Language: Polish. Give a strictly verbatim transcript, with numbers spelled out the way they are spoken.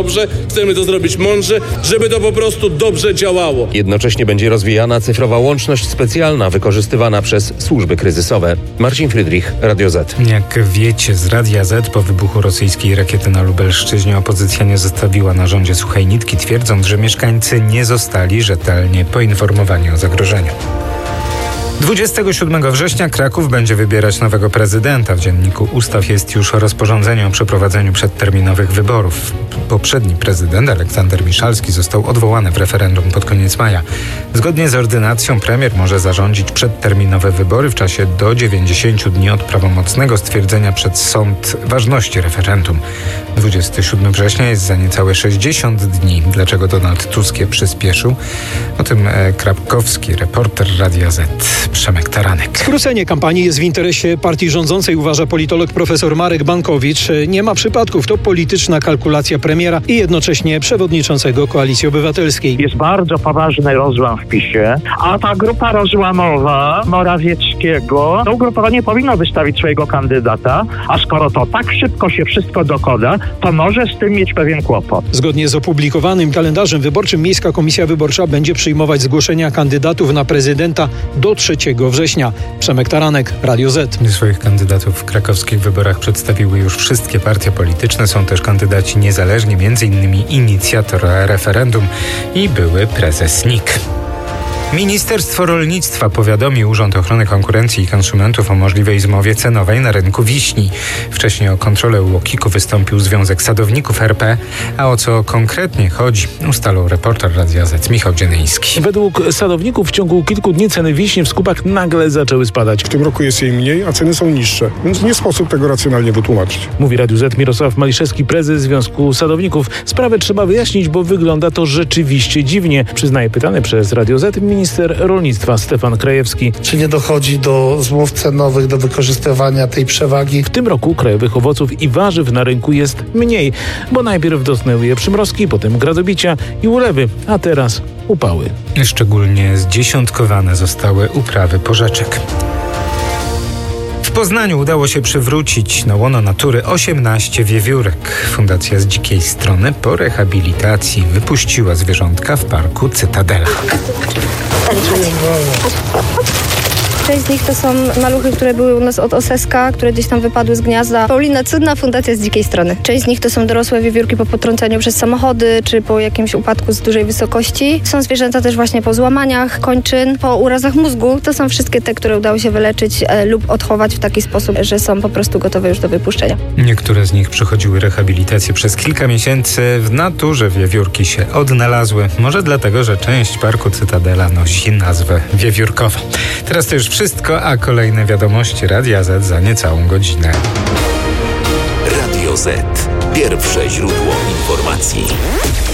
dobrze, chcemy to zrobić mądrze, żeby to po prostu dobrze działało. Jednocześnie będzie rozwijana cyfrowa łączność specjalna wykorzystywana przez służby kryzysowe. Marcin Frydrich, Radio Z. Jak wiecie z Radia Z, po wybuchu rosyjskiej rakiety na Lubelszczyźnie opozycja nie zostawiła na rządzie suchej nitki, twierdząc, że mieszkańcy nie zostali rzetelnie poinformowani o zagrożeniu. dwudziestego siódmego września Kraków będzie wybierać nowego prezydenta. W Dzienniku Ustaw jest już rozporządzenie o przeprowadzeniu przedterminowych wyborów. Poprzedni prezydent Aleksander Miszalski został odwołany w referendum pod koniec maja. Zgodnie z ordynacją premier może zarządzić przedterminowe wybory w czasie do dziewięćdziesięciu dni od prawomocnego stwierdzenia przez sąd ważności referendum. dwudziestego siódmego września jest za niecałe sześćdziesiąt dni. Dlaczego Donald Tusk je przyspieszył? O tym e, krakowski reporter Radia Z. Przemek Taranek. Skrócenie kampanii jest w interesie partii rządzącej, uważa politolog profesor Marek Bankowicz. Nie ma przypadków, to polityczna kalkulacja premiera i jednocześnie przewodniczącego Koalicji Obywatelskiej. Jest bardzo poważny rozłam w PiSie, a ta grupa rozłamowa Morawieckiego, to ugrupowanie powinno wystawić swojego kandydata, a skoro to tak szybko się wszystko dokona, to może z tym mieć pewien kłopot. Zgodnie z opublikowanym kalendarzem wyborczym Miejska Komisja Wyborcza będzie przyjmować zgłoszenia kandydatów na prezydenta do trzeciego września. Przemek Taranek, Radio Z. Swoich kandydatów w krakowskich wyborach przedstawiły już wszystkie partie polityczne. Są też kandydaci niezależni, między innymi inicjator referendum i były prezes N I K. Ministerstwo Rolnictwa powiadomi Urząd Ochrony Konkurencji i Konsumentów o możliwej zmowie cenowej na rynku wiśni. Wcześniej o kontrolę u UOKiK-u wystąpił Związek Sadowników R P, a o co konkretnie chodzi, ustalał reporter Radia Z Michał Dzienyński. Według sadowników w ciągu kilku dni ceny wiśni w skupach nagle zaczęły spadać. W tym roku jest jej mniej, a ceny są niższe, więc nie sposób tego racjonalnie wytłumaczyć. Mówi Radiu Z Mirosław Maliszewski, prezes Związku Sadowników. Sprawę trzeba wyjaśnić, bo wygląda to rzeczywiście dziwnie, przyznaje pytany przez Radio Z minister rolnictwa Stefan Krajewski. Czy nie dochodzi do zmów cenowych, do wykorzystywania tej przewagi? W tym roku krajowych owoców i warzyw na rynku jest mniej, bo najpierw dotknęły je przymrozki, potem gradobicia i ulewy, a teraz upały. Szczególnie zdziesiątkowane zostały uprawy porzeczek. W Poznaniu udało się przywrócić na łono natury osiemnaście wiewiórek. Fundacja Z Dzikiej Strony po rehabilitacji wypuściła zwierzątka w parku Cytadela. Część z nich to są maluchy, które były u nas od oseska, które gdzieś tam wypadły z gniazda. Paulina Cudna, Fundacja Z Dzikiej Strony. Część z nich to są dorosłe wiewiórki po potrąceniu przez samochody, czy po jakimś upadku z dużej wysokości. Są zwierzęta też właśnie po złamaniach kończyn, po urazach mózgu. To są wszystkie te, które udało się wyleczyć e, lub odchować w taki sposób, że są po prostu gotowe już do wypuszczenia. Niektóre z nich przechodziły rehabilitację przez kilka miesięcy. W naturze wiewiórki się odnalazły. Może dlatego, że część parku Cytadela nosi nazwę wiewiórkowa. Teraz to już wszystko, a kolejne wiadomości Radia Z za niecałą godzinę. Radio Z. Pierwsze źródło informacji.